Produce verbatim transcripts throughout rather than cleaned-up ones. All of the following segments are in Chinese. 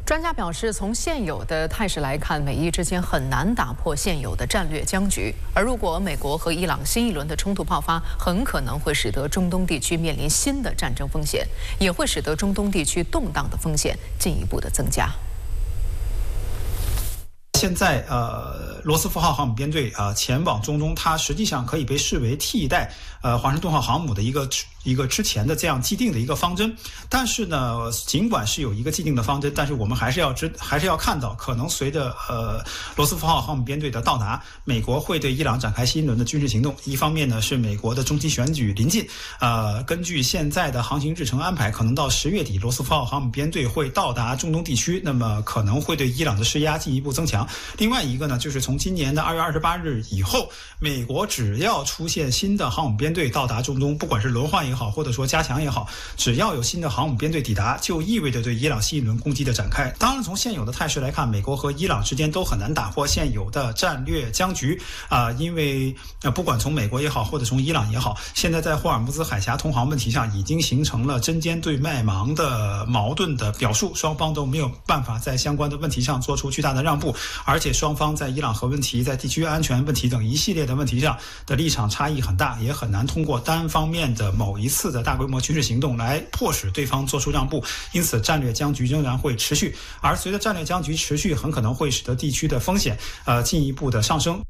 专家表示，从现有的态势来看，美伊之间很难打破现有的战略僵局。而如果美国和伊朗新一轮的冲突爆发，很可能会使得中东地区面临新的战争风险，也会使得中东地区动荡的风险进一步的增加。 现在，呃，罗斯福号航母编队啊、呃、前往中东，它实际上可以被视为替代呃华盛顿号航母的一个一个之前的这样既定的一个方针。但是呢，尽管是有一个既定的方针，但是我们还是要知还是要看到，可能随着呃罗斯福号航母编队的到达，美国会对伊朗展开新一轮的军事行动。一方面呢，是美国的中期选举临近，呃，根据现在的航行日程安排，可能到十月底，罗斯福号航母编队会到达中东地区，那么可能会对伊朗的施压进一步增强。 另外一个呢，就是从今年的二月二十八日以后，美国只要出现新的航母编队到达中东，不管是轮换也好，或者说加强也好，只要有新的航母编队抵达，就意味着对伊朗新一轮攻击的展开。当然，从现有的态势来看，美国和伊朗之间都很难打破现有的战略僵局啊、呃，因为呃，不管从美国也好，或者从伊朗也好，现在在霍尔木兹海峡通航问题上已经形成了针尖对麦芒的矛盾的表述，双方都没有办法在相关的问题上做出巨大的让步，而且 双方在伊朗核问题、在地区安全问题等一系列的问题上的立场差异很大，也很难通过单方面的某一次的大规模军事行动来迫使对方做出让步。因此，战略僵局仍然会持续，而随着战略僵局持续，很可能会使得地区的风险呃进一步的上升。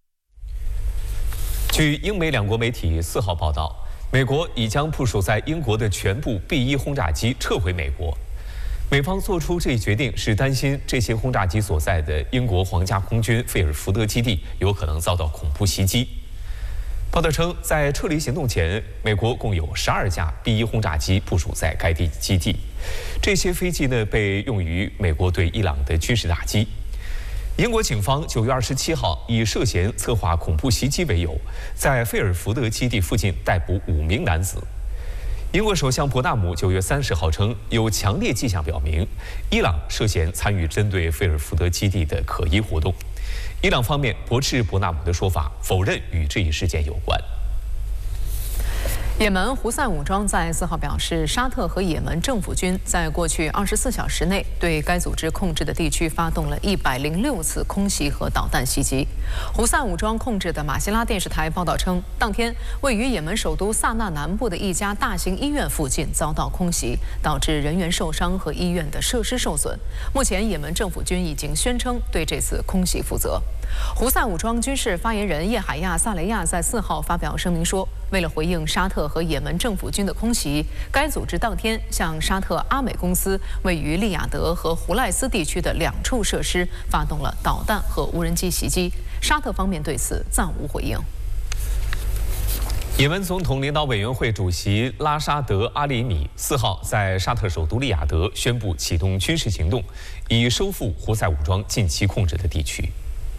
据英美两国媒体四号报道，美国已将部署在英国的全部 B 一轰炸机撤回美国。 美方做出这一决定是担心这些轰炸机所在的英国皇家空军费尔福德基地有可能遭到恐怖袭击。报道称，在撤离行动前，美国共有十二架 B 一轰炸机部署在该地基地，这些飞机呢被用于美国对伊朗的军事打击。英国警方九月二十七号以涉嫌策划恐怖袭击为由，在费尔福德基地附近逮捕五名男子。 英国首相伯纳姆九月三十号称，有强烈迹象表明，伊朗涉嫌参与针对费尔福德基地的可疑活动。伊朗方面驳斥伯纳姆的说法，否认与这一事件有关。 也门胡塞武装在四号表示，沙特和也门政府军在过去二十四小时内对该组织控制的地区发动了一百零六次空袭和导弹袭击。胡塞武装控制的马希拉电视台报道称，当天位于也门首都萨那南部的一家大型医院附近遭到空袭，导致人员受伤和医院的设施受损。目前，也门政府军已经宣称对这次空袭负责。 胡塞武装军事发言人叶海亚·萨雷亚在四号发表声明说，为了回应沙特和也门政府军的空袭，该组织当天向沙特阿美公司位于利雅得和胡赖斯地区的两处设施发动了导弹和无人机袭击。沙特方面对此暂无回应。 也门总统领导委员会主席拉沙德·阿里米四号在沙特首都利雅得宣布启动军事行动，以收复胡塞武装近期控制的地区。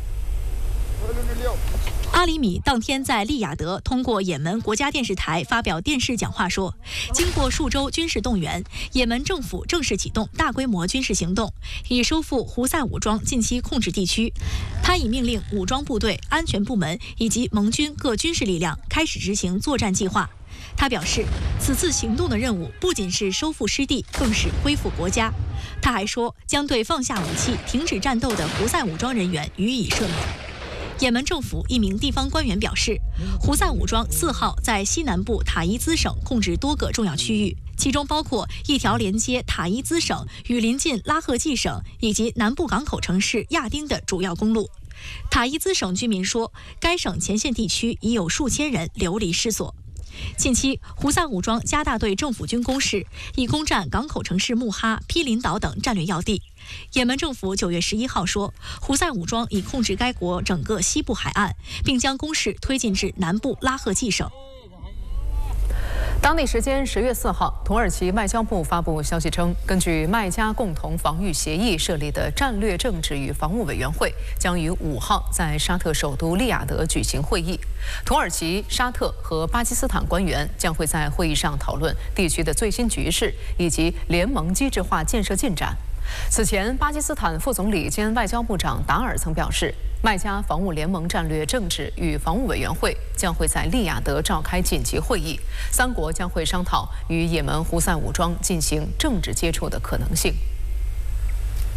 阿里米当天在利雅得通过也门国家电视台发表电视讲话说，经过数周军事动员，也门政府正式启动大规模军事行动，以收复胡塞武装近期控制地区。他已命令武装部队、安全部门以及盟军各军事力量开始执行作战计划。他表示，此次行动的任务不仅是收复失地，更是恢复国家。他还说，将对放下武器、停止战斗的胡塞武装人员予以赦免。 也门政府一名地方官员表示，胡塞武装四号在西南部塔伊兹省控制多个重要区域，其中包括一条连接塔伊兹省与邻近拉赫季省以及南部港口城市亚丁的主要公路。塔伊兹省居民说，该省前线地区已有数千人流离失所。 近期，胡塞武装加大对政府军攻势，以攻占港口城市穆哈、毗邻岛等战略要地。也门政府九月十一号说，胡塞武装已控制该国整个西部海岸，并将攻势推进至南部拉赫季省。 当地时间十月四号，土耳其外交部发布消息称，根据麦加共同防御协议设立的战略政治与防务委员会将于五号在沙特首都利雅得举行会议。土耳其、沙特和巴基斯坦官员将会在会议上讨论地区的最新局势以及联盟机制化建设进展。此前，巴基斯坦副总理兼外交部长达尔曾表示，麦加防务联盟战略政治与防务委员会将会在利雅得召开紧急会议，三国将会商讨与也门胡塞武装进行政治接触的可能性。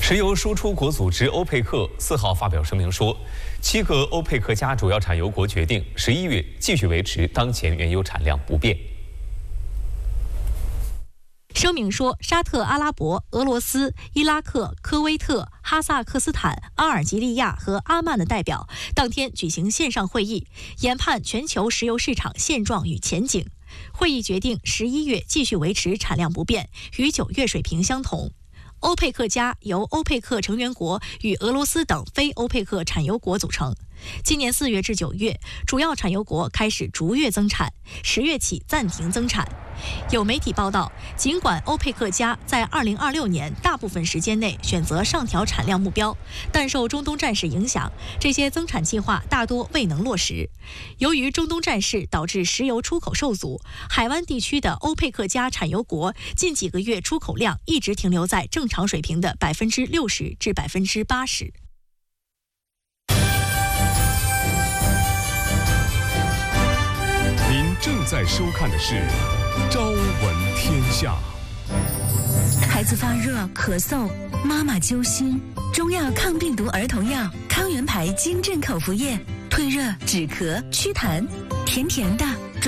石油输出国组织欧佩克四号发表声明说，七个欧佩克加主要产油国决定十一月继续维持当前原油产量不变。 声明说，沙特阿拉伯、俄罗斯、伊拉克、科威特、哈萨克斯坦、阿尔及利亚和阿曼的代表当天举行线上会议，研判全球石油市场现状与前景。会议决定十一月继续维持产量不变，与九月水平相同。欧佩克加由欧佩克成员国与俄罗斯等非欧佩克产油国组成。今年四月至九月，主要产油国开始逐月增产，十月起暂停增产。有媒体报道，尽管欧佩克加在二零二六年大部分时间内选择上调产量目标，但受中东战事影响，这些增产计划大多未能落实。由于中东战事导致石油出口受阻，海湾地区的欧佩克加产油国近几个月出口量一直停留在正常水平的百分之六十至百分之八十。 您正在收看的是《朝闻天下》。 孩子发热、咳嗽，妈妈揪心，中药抗病毒儿童药康元牌金镇口服液，退热、止咳、祛痰，甜甜的，